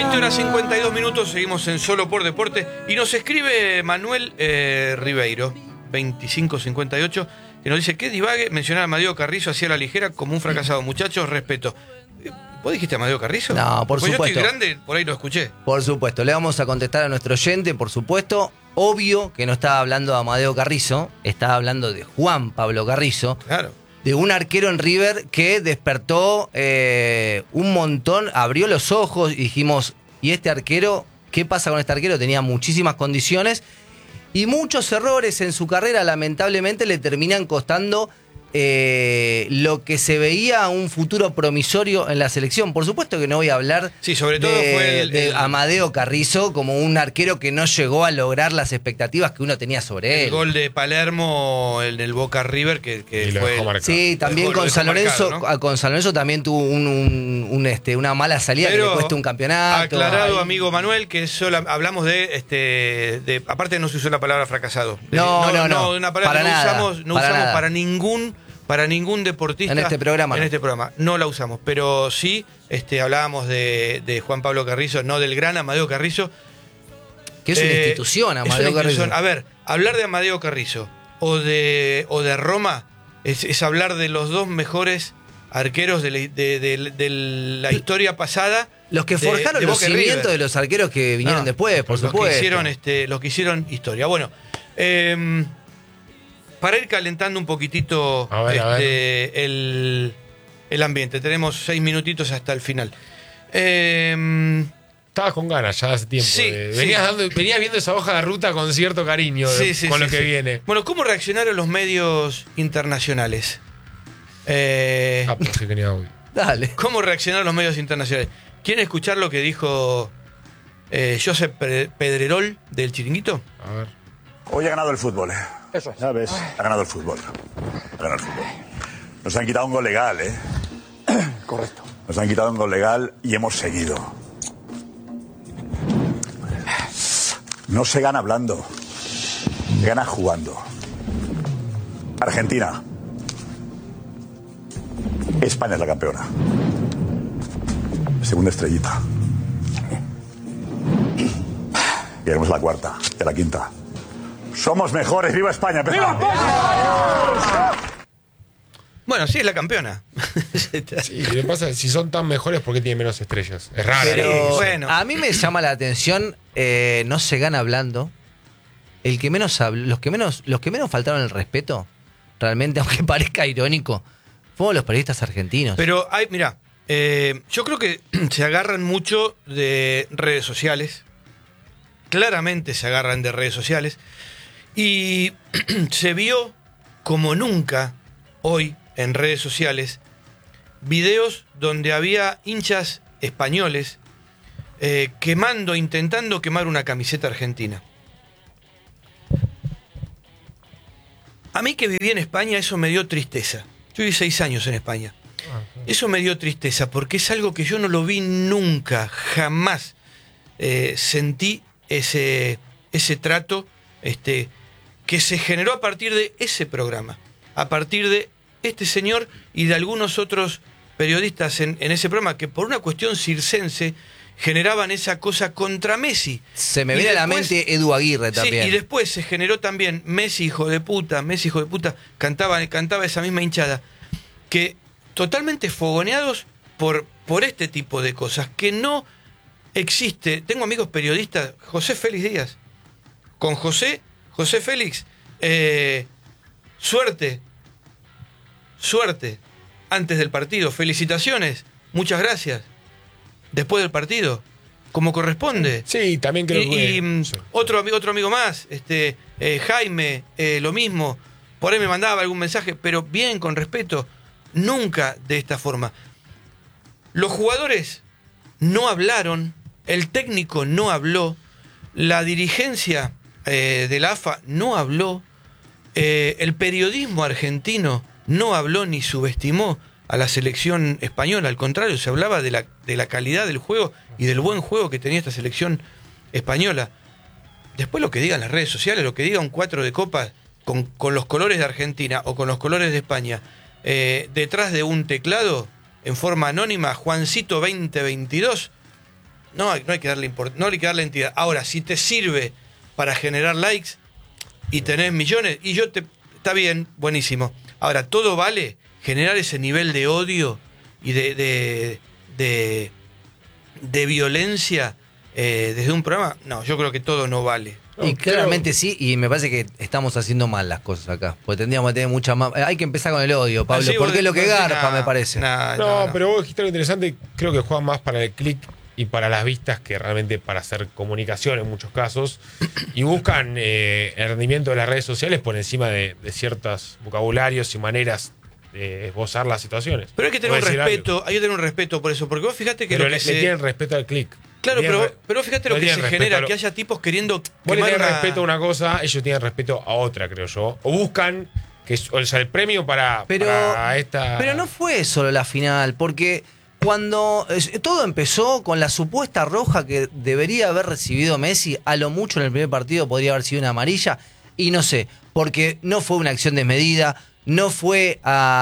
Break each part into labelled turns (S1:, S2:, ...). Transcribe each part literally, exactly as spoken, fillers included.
S1: veinte horas cincuenta y dos minutos, seguimos en Solo por Deporte. Y nos escribe Manuel eh, Ribeiro, veinticinco cincuenta y ocho, que nos dice: que divague mencionar a Amadeo Carrizo hacia la ligera como un fracasado. Muchachos, respeto. ¿Vos dijiste Amadeo Carrizo?
S2: No, por
S1: pues
S2: supuesto.
S1: Yo estoy grande, por ahí lo escuché.
S2: Por supuesto, le vamos a contestar a nuestro oyente, por supuesto. Obvio que no estaba hablando de Amadeo Carrizo, estaba hablando de Juan Pablo Carrizo.
S1: Claro.
S2: De un arquero en River que despertó eh, un montón, abrió los ojos y dijimos, ¿y este arquero? ¿Qué pasa con este arquero? Tenía muchísimas condiciones y muchos errores en su carrera lamentablemente le terminan costando eh, lo que se veía un futuro promisorio en la selección. Por supuesto que no voy a hablar
S1: sí, sobre todo
S2: de,
S1: fue el,
S2: de
S1: el,
S2: Amadeo Carrizo como un arquero que no llegó a lograr las expectativas que uno tenía sobre él.
S1: El gol de Palermo, el del Boca River, que, que fue... El,
S2: sí, también con San Lorenzo, marcado, ¿no? Con San Lorenzo también tuvo un, un, un, este, una mala salida. Pero que le cuesta un campeonato.
S1: Aclarado,
S2: Ay.
S1: amigo Manuel, que solo hablamos de, este, de... Aparte no se usó la palabra fracasado.
S2: No, no, no.
S1: no, una palabra
S2: para
S1: que no
S2: nada,
S1: usamos, no
S2: para,
S1: usamos
S2: nada.
S1: para ningún... Para ningún deportista
S2: en este programa.
S1: En
S2: no.
S1: este programa. No la usamos. Pero sí este, hablábamos de, de Juan Pablo Carrizo, no del gran Amadeo Carrizo.
S2: Que es una eh, institución, Amadeo
S1: es una institución.
S2: Carrizo.
S1: A ver, hablar de Amadeo Carrizo o de, o de Roma es, es hablar de los dos mejores arqueros de la, de, de, de la historia pasada.
S2: Los que
S1: de,
S2: forjaron
S1: de
S2: los cimientos de los arqueros que vinieron no, después, por
S1: los
S2: supuesto.
S1: Que hicieron, este, los que hicieron historia. Bueno, eh, para ir calentando un poquitito
S3: a ver,
S1: este,
S3: a ver.
S1: El, el ambiente, tenemos seis minutitos hasta el final. Eh,
S3: Estabas con ganas ya hace tiempo.
S1: Sí,
S3: de,
S1: sí.
S3: Venías, dando, venías viendo esa hoja de ruta con cierto cariño de,
S1: sí, sí,
S3: con
S1: sí,
S3: lo que
S1: sí.
S3: viene.
S1: Bueno, ¿cómo reaccionaron los medios internacionales? Eh,
S3: ah, pues sí, tenía hoy.
S2: Dale.
S1: ¿Cómo reaccionaron los medios internacionales? ¿Quieren escuchar lo que dijo eh, Josep Pedrerol del Chiringuito?
S3: A ver.
S4: Hoy ha ganado el fútbol, ¿eh?
S5: Eso es.
S4: Ya ves, ha ganado el fútbol. Ha ganado el fútbol. Nos han quitado un gol legal, ¿eh?
S5: Correcto.
S4: Nos han quitado un gol legal y hemos seguido. No se gana hablando, se gana jugando. Argentina. España es la campeona. Segunda estrellita. Queremos la cuarta y la quinta. Somos mejores, ¡viva España! ¡Viva España!
S1: Bueno, sí, es la campeona.
S3: Sí, lo que pasa es si son tan mejores, ¿por qué tienen menos estrellas? Es raro.
S2: Pero
S1: Sí, bueno.
S2: a mí me llama la atención, eh, no se gana hablando. El que menos habló, los que menos, los que menos faltaron el respeto, realmente, aunque parezca irónico, fueron los periodistas argentinos.
S1: Pero hay, mira, eh, yo creo que se agarran mucho de redes sociales. Claramente se agarran de redes sociales. Y se vio como nunca hoy en redes sociales videos donde había hinchas españoles eh, quemando, intentando quemar una camiseta argentina. A mí que viví en España eso me dio tristeza. Yo viví seis años en España. Eso me dio tristeza porque es algo que yo no lo vi nunca, jamás eh, sentí ese, ese trato este, que se generó a partir de ese programa, a partir de este señor y de algunos otros periodistas en, en ese programa que por una cuestión circense generaban esa cosa contra Messi.
S2: Se me
S1: Y
S2: viene a la
S1: después-
S2: mente Edu Aguirre también.
S1: Sí, y después se generó también Messi, hijo de puta, Messi, hijo de puta, cantaba, cantaba esa misma hinchada, que totalmente fogoneados por, por este tipo de cosas, que no existe. Tengo amigos periodistas, José Félix Díaz, con José, José Félix, eh, suerte, suerte, antes del partido, felicitaciones, muchas gracias, después del partido, como corresponde.
S3: Sí, también creo
S1: Y,
S3: que.
S1: y, mm,
S3: sí.
S1: otro, ami- otro amigo más, este eh, Jaime, eh, lo mismo. Por ahí me mandaba algún mensaje, pero bien, con respeto. Nunca de esta forma. Los jugadores no hablaron, el técnico no habló, la dirigencia eh, de la A F A no habló, eh, el periodismo argentino no habló ni subestimó a la selección española. Al contrario, se hablaba de la, de la calidad del juego y del buen juego que tenía esta selección española. Después lo que digan las redes sociales, lo que diga un cuatro de copas con, con los colores de Argentina o con los colores de España, eh, detrás de un teclado, en forma anónima, Juancito veinte veintidós, no hay, no hay que darle import- no hay que darle entidad. Ahora, si te sirve para generar likes y tenés millones, y yo te está bien, buenísimo. Ahora, todo vale generar ese nivel de odio y de de, de, de violencia eh, desde un programa. No, yo creo que todo no vale.
S2: Y
S3: No,
S2: claramente
S3: creo-
S2: sí, y me parece que estamos haciendo mal las cosas acá. Porque tendríamos que tener mucha más. Hay que empezar con el odio, Pablo,
S1: Así vos
S2: porque es lo
S1: de-
S2: que
S1: vos decís,
S2: garpa,
S1: nah,
S2: me parece.
S1: nah,
S3: No,
S1: no, no.
S3: pero vos dijiste algo interesante, creo que juega más para el click y para las vistas que realmente para hacer comunicación en muchos casos. Y buscan eh, el rendimiento de las redes sociales por encima de, de ciertos vocabularios y maneras de esbozar las situaciones.
S1: Pero hay que tener
S3: Voy
S1: un
S3: a decir
S1: respeto,
S3: algo.
S1: hay que tener un respeto por eso, porque vos fíjate que
S3: Pero
S1: lo
S3: le,
S1: que
S3: le
S1: se...
S3: tienen respeto al click.
S1: Claro,
S3: Le tienen
S1: pero,
S3: re-
S1: pero fíjate
S3: no
S1: lo que se
S3: tienen respeto
S1: genera,
S3: a lo-
S1: que haya tipos queriendo
S3: Vos le
S1: quemar
S3: tenés
S1: una-
S3: respeto a una cosa, ellos tienen respeto a otra, creo yo. O buscan que es, o sea, el premio para,
S2: Pero,
S3: para esta.
S2: pero no fue solo la final, porque cuando eh, todo empezó con la supuesta roja que debería haber recibido Messi, a lo mucho en el primer partido podría haber sido una amarilla, y no sé, porque no fue una acción desmedida, no fue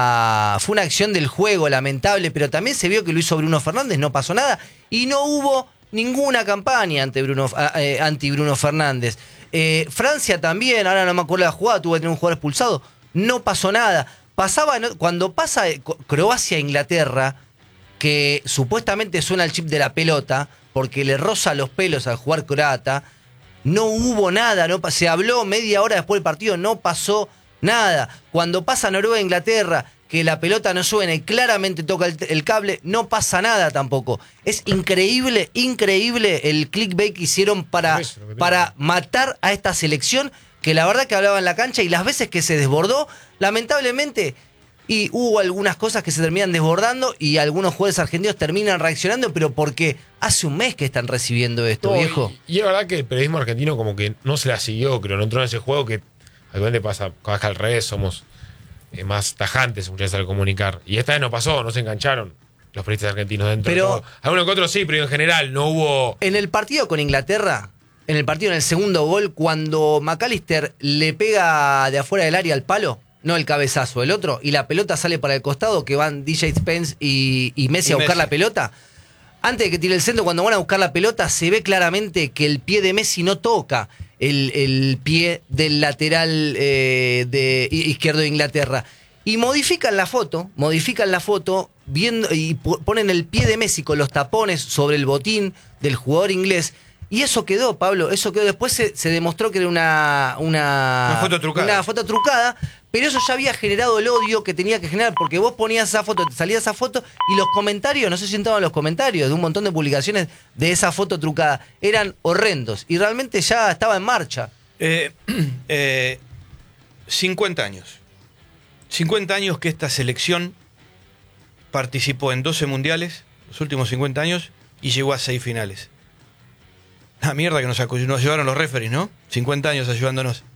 S2: a, fue una acción del juego lamentable, pero también se vio que lo hizo Bruno Fernández, no pasó nada, y no hubo ninguna campaña ante Bruno, eh, anti Bruno Fernández. Eh, Francia también, ahora no me acuerdo la jugada, tuvo que tener un jugador expulsado, no pasó nada. Pasaba, ¿no? Cuando pasa eh, Croacia-Inglaterra, que supuestamente suena el chip de la pelota, porque le roza los pelos al jugar croata, no hubo nada, no, pa- se habló media hora después del partido, no pasó nada. Cuando pasa Noruega-Inglaterra, que la pelota no suena y claramente toca el, el cable, no pasa nada tampoco. Es increíble, increíble el clickbait que hicieron para,
S3: Por eso, lo que te
S2: para
S3: digo.
S2: matar a esta selección, que la verdad que hablaba en la cancha y las veces que se desbordó, lamentablemente, y hubo algunas cosas que se terminan desbordando y algunos jugadores argentinos terminan reaccionando, pero porque hace un mes que están recibiendo esto,
S3: No,
S2: viejo.
S3: Y, y es verdad que el periodismo argentino como que no se la siguió, creo, no entró en ese juego que actualmente pasa, pasa al revés, somos eh, más tajantes muchas veces al comunicar. Y esta vez no pasó, no se engancharon los periodistas argentinos dentro
S2: Pero-
S3: de todo. Algunos que otros sí, pero en general no hubo...
S2: En el partido con Inglaterra, en el partido en el segundo gol, cuando McAllister le pega de afuera del área al palo, no el cabezazo, el otro, y la pelota sale para el costado, que van D J Spence y, y Messi
S1: Y
S2: a buscar
S1: Messi.
S2: la pelota. Antes de que tire el centro, cuando van a buscar la pelota, se ve claramente que el pie de Messi no toca el, el pie del lateral eh, de, izquierdo de Inglaterra. Y modifican la foto, modifican la foto viendo y po- ponen el pie de Messi con los tapones sobre el botín del jugador inglés. Y eso quedó, Pablo, eso quedó. Después se, se demostró que era una, una,
S1: Una foto trucada.
S2: una foto trucada, pero eso ya había generado el odio que tenía que generar, porque vos ponías esa foto, te salía esa foto, y los comentarios, no sé si entraban los comentarios de un montón de publicaciones de esa foto trucada, eran horrendos, y realmente ya estaba en marcha.
S1: Eh, eh, cincuenta años. cincuenta años que esta selección participó en doce mundiales, los últimos cincuenta años, y llegó a seis finales. La mierda que nos, acu- nos llevaron los referees, ¿no? cincuenta años ayudándonos.